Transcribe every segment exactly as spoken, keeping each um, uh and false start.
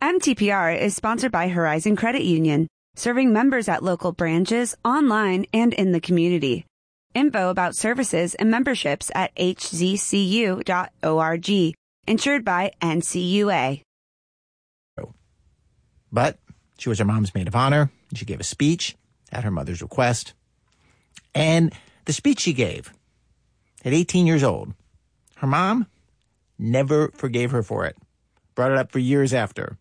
M T P R is sponsored by Horizon Credit Union, serving members at local branches, online, and in the community. Info about services and memberships at h z c u dot org. Insured by N C U A. But she was her mom's maid of honor. She gave a speech at her mother's request. And the speech she gave at eighteen years old, her mom never forgave her for it. Brought it up for years after.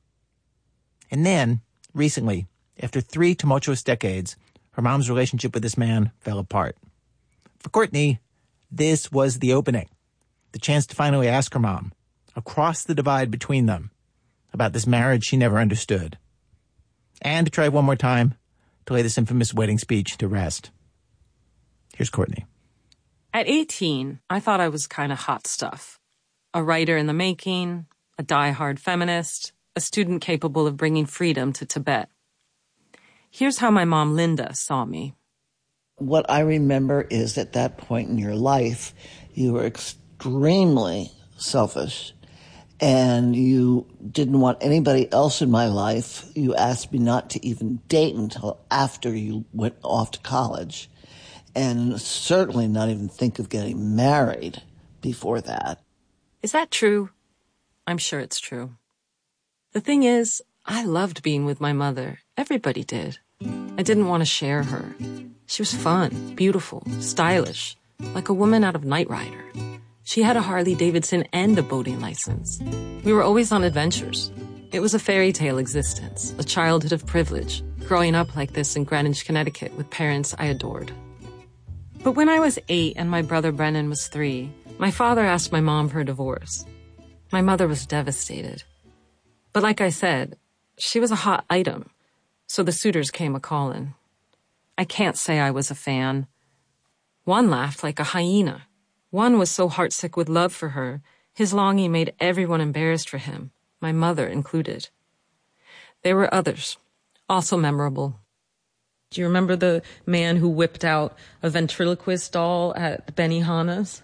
And then, recently, after three tumultuous decades, her mom's relationship with this man fell apart. For Courtney, this was the opening. The chance to finally ask her mom, across the divide between them, about this marriage she never understood. And to try one more time to lay this infamous wedding speech to rest. Here's Courtney. At eighteen, I thought I was kind of hot stuff. A writer in the making, a die-hard feminist, a student capable of bringing freedom to Tibet. Here's how my mom, Linda, saw me. What I remember is at that point in your life, you were extremely selfish and you didn't want anybody else in my life. You asked me not to even date until after you went off to college, and certainly not even think of getting married before that. Is that true? I'm sure it's true. The thing is, I loved being with my mother. Everybody did. I didn't want to share her. She was fun, beautiful, stylish, like a woman out of Knight Rider. She had a Harley Davidson and a boating license. We were always on adventures. It was a fairy tale existence, a childhood of privilege, growing up like this in Greenwich, Connecticut with parents I adored. But when I was eight and my brother Brennan was three, my father asked my mom for a divorce. My mother was devastated. But like I said, she was a hot item, so the suitors came a-callin'. I can't say I was a fan. One laughed like a hyena. One was so heartsick with love for her, his longing made everyone embarrassed for him, my mother included. There were others, also memorable. Do you remember the man who whipped out a ventriloquist doll at Benihana's?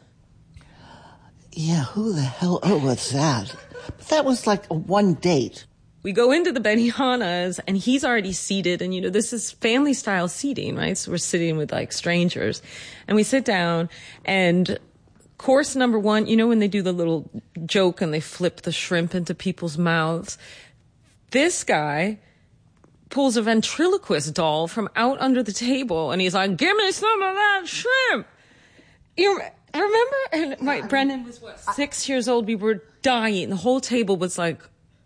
Yeah, who the hell oh, was that? But that was like a one date. We go into the Benihana's and he's already seated, and you know, this is family style seating, right? So we're sitting with like strangers, and we sit down, and course number one, you know when they do the little joke and they flip the shrimp into people's mouths? This guy pulls a ventriloquist doll from out under the table, and he's like, give me some of that shrimp. You remember? And my Brennan was what, six years old. We were dying. The whole table was like,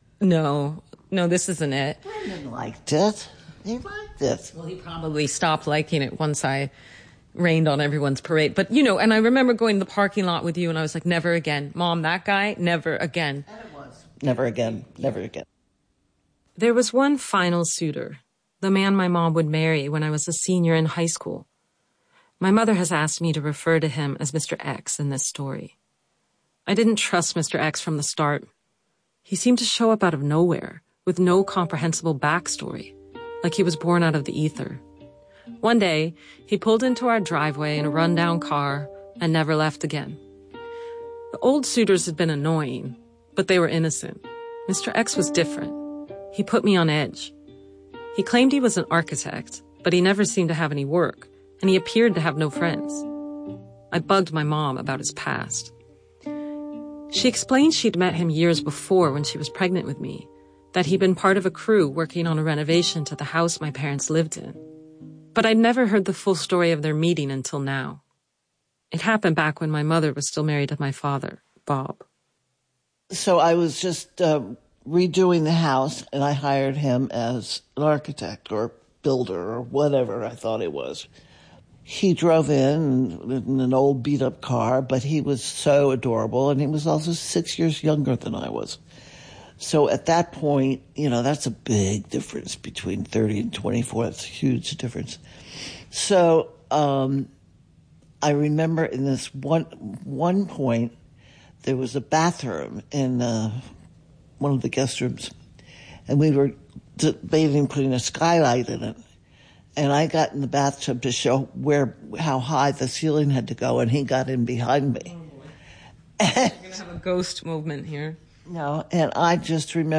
no, no, this isn't it. Brennan liked it. He liked it. Well, he probably stopped liking it once I rained on everyone's parade. But, you know, and I remember going to the parking lot with you, and I was like, never again. Mom, that guy, never again. And it was. Never again. Never again. There was one final suitor, the man my mom would marry when I was a senior in high school. My mother has asked me to refer to him as Mister X in this story. I didn't trust Mister X from the start. He seemed to show up out of nowhere, with no comprehensible backstory, like he was born out of the ether. One day, he pulled into our driveway in a rundown car and never left again. The old suitors had been annoying, but they were innocent. Mister X was different. He put me on edge. He claimed he was an architect, but he never seemed to have any work, and he appeared to have no friends. I bugged my mom about his past. She explained she'd met him years before when she was pregnant with me, that he'd been part of a crew working on a renovation to the house my parents lived in. But I'd never heard the full story of their meeting until now. It happened back when my mother was still married to my father, Bob. So I was just uh, redoing the house, and I hired him as an architect or builder or whatever I thought it was. He drove in in an old beat-up car, but he was so adorable, and he was also six years younger than I was. So at that point, you know, that's a big difference between thirty and twenty-four. That's a huge difference. So um, I remember in this one one point, there was a bathroom in uh, one of the guest rooms, and we were debating putting a skylight in it. And I got in the bathtub to show where how high the ceiling had to go, and he got in behind me. Oh, boy. We're going to have a ghost movement here. No, and I just remember